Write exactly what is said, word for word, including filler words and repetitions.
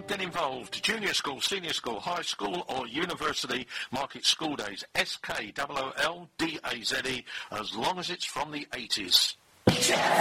get involved. Junior school, senior school, high school or university, mark it School Days. S K O O L D A Z E, as long as it's from the eighties.